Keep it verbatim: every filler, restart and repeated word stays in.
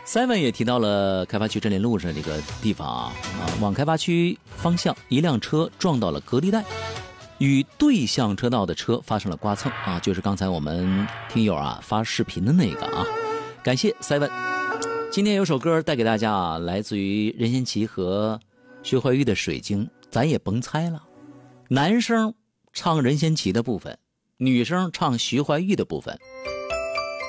Simon 也提到了开发区真理路上这个地方啊，啊，往开发区方向，一辆车撞到了隔离带，与对向车道的车发生了刮蹭啊，就是刚才我们听友啊发视频的那个啊。感谢 Simon。今天有首歌带给大家啊，来自于任贤齐和薛怀玉的《水晶》，咱也甭猜了，男生唱任贤齐的部分，女生唱徐怀钰的部分。